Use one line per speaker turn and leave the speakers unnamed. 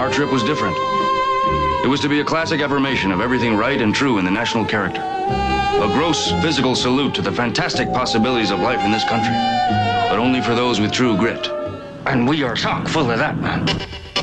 our trip was different. It was to be a classic affirmation of everything right and true in the national character. A gross physical salute to the fantastic possibilities of life in this country, but only for those with true grit.
And we are chock full of that, man.